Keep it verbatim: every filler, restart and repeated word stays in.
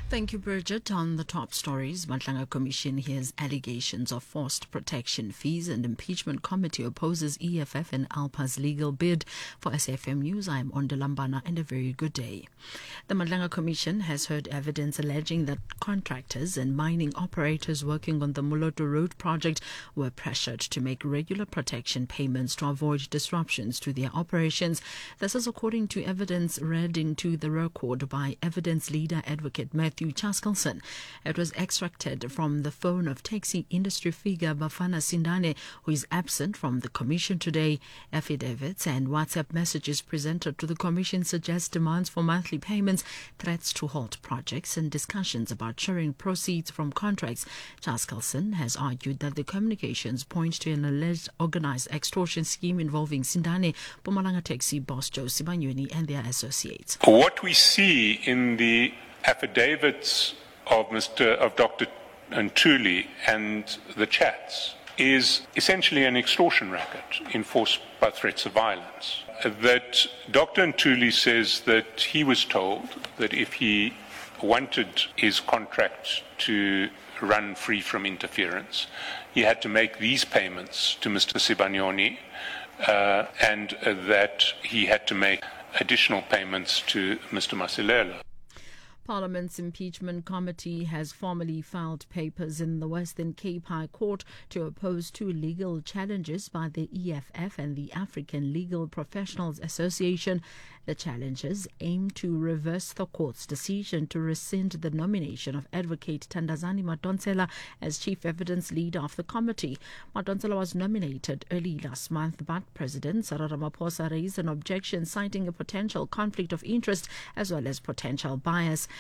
Thank you, Bridget. On the top stories, Matlanga Commission hears allegations of forced protection fees and impeachment committee opposes E F F and ALPA's legal bid. For S A F M News, I'm Ondolambana and a very good day. The Matlanga Commission has heard evidence alleging that contractors and mining operators working on the Moloto Road project were pressured to make regular protection payments to avoid disruptions to their operations. This is according to evidence read into the record by evidence leader Advocate Matthew Chaskalson. It was extracted from the phone of taxi industry figure Bafana Sindane, who is absent from the commission today. Affidavits and WhatsApp messages presented to the commission suggest demands for monthly payments, threats to halt projects, and discussions about sharing proceeds from contracts. Chaskalson has argued that the communications point to an alleged organized extortion scheme involving Sindane, Mpumalanga taxi boss Joe Sibanyoni and their associates. What we see in the affidavits of Mister of Doctor Ntuli and the chats is essentially an extortion racket enforced by threats of violence. That Doctor Ntuli says that he was told that if he wanted his contract to run free from interference, he had to make these payments to Mister Sibanyoni, uh, and uh, that he had to make additional payments to Mister Masilela. Parliament's impeachment committee has formally filed papers in the Western Cape High Court to oppose two legal challenges by the E F F and the African Legal Professionals Association. The challenges aim to reverse the court's decision to rescind the nomination of Advocate Thandazani Madonsela as chief evidence leader of the committee. Madonsela was nominated early last month, but President Cyril Ramaphosa raised an objection citing a potential conflict of interest as well as potential bias.